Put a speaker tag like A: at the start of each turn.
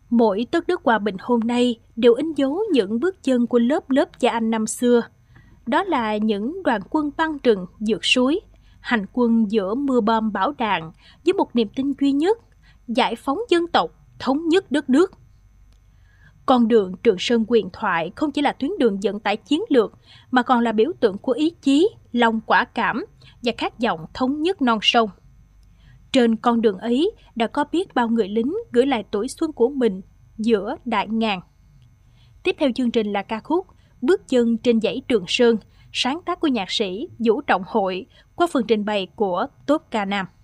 A: Mỗi tất đất hòa bình hôm nay đều in dấu những bước chân của lớp lớp cha anh năm xưa. Đó là những đoàn quân băng rừng vượt suối, hành quân giữa mưa bom bão đạn với một niềm tin duy nhất, giải phóng dân tộc, thống nhất đất nước. Con đường Trường Sơn huyền thoại không chỉ là tuyến đường vận tải chiến lược mà còn là biểu tượng của ý chí, lòng quả cảm và khát vọng thống nhất non sông. Trên con đường ấy đã có biết bao người lính gửi lại tuổi xuân của mình giữa đại ngàn. Tiếp theo chương trình là ca khúc Bước chân trên dãy Trường Sơn, sáng tác của nhạc sĩ Vũ Trọng Hội qua phần trình bày của Tốt Ca Nam.